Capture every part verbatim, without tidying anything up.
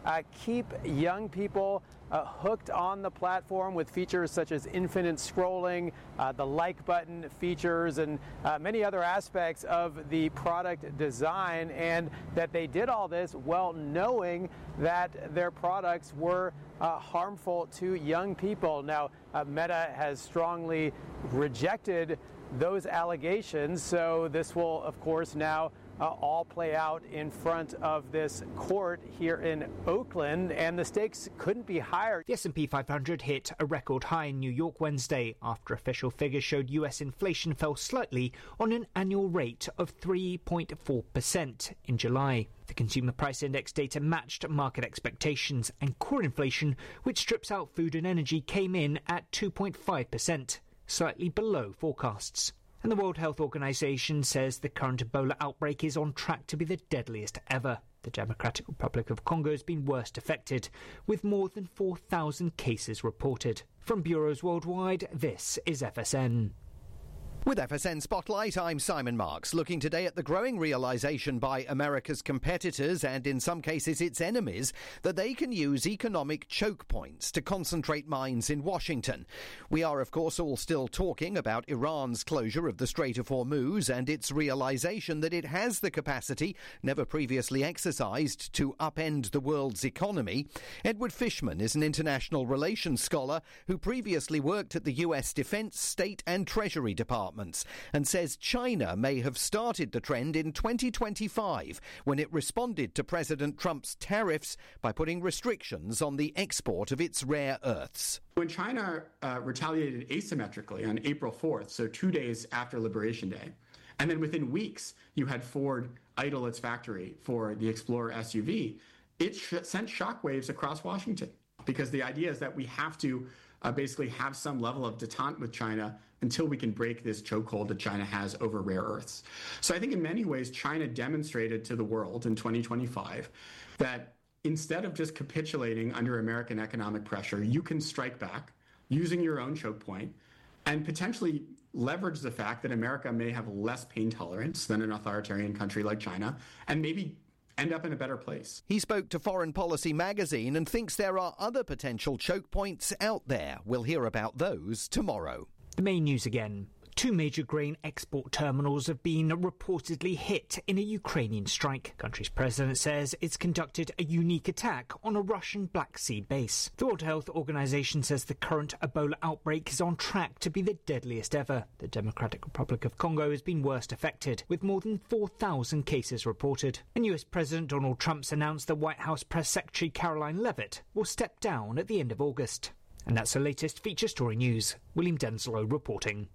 uh, keep young people uh, hooked on the platform with features such as infinite scrolling, uh, the like button features, and uh, many other aspects of the product design, and that they did all this while knowing that their products were uh, harmful to young people. Now, uh, Meta has strongly rejected those allegations, so this will, of course, now uh, all play out in front of this court here in Oakland, and the stakes couldn't be higher. The S and P five hundred hit a record high in New York Wednesday after official figures showed U S inflation fell slightly on an annual rate of three point four percent in July. The Consumer Price Index data matched market expectations, and core inflation, which strips out food and energy, came in at two point five percent, slightly below forecasts. And the World Health Organization says the current Ebola outbreak is on track to be the deadliest ever. The Democratic Republic of Congo has been worst affected, with more than four thousand cases reported. From bureaus worldwide, this is F S N. With F S N Spotlight, I'm Simon Marks, looking today at the growing realisation by America's competitors, and in some cases its enemies, that they can use economic choke points to concentrate minds in Washington. We are, of course, all still talking about Iran's closure of the Strait of Hormuz and its realisation that it has the capacity, never previously exercised, to upend the world's economy. Edward Fishman is an international relations scholar who previously worked at the U S Defence, State and Treasury Department, and says China may have started the trend in twenty twenty-five when it responded to President Trump's tariffs by putting restrictions on the export of its rare earths. When China uh, retaliated asymmetrically on April fourth, so two days after Liberation Day, and then within weeks you had Ford idle its factory for the Explorer S U V, it sh- sent shockwaves across Washington. Because the idea is that we have to uh, basically have some level of detente with China until we can break this chokehold that China has over rare earths. So I think in many ways, China demonstrated to the world in twenty twenty-five that instead of just capitulating under American economic pressure, you can strike back using your own choke point and potentially leverage the fact that America may have less pain tolerance than an authoritarian country like China, and maybe end up in a better place. He spoke to Foreign Policy magazine and thinks there are other potential choke points out there. We'll hear about those tomorrow. The main news again. Two major grain export terminals have been reportedly hit in a Ukrainian strike. The country's president says it's conducted a unique attack on a Russian Black Sea base. The World Health Organization says the current Ebola outbreak is on track to be the deadliest ever. The Democratic Republic of Congo has been worst affected, with more than four thousand cases reported. And U S President Donald Trump's announced that White House Press Secretary Caroline Leavitt will step down at the end of August. And that's the latest feature story news. William Denslow reporting.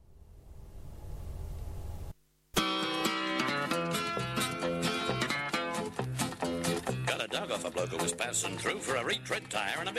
Got a dog off a bloke who was passing through for a retread tyre and a bit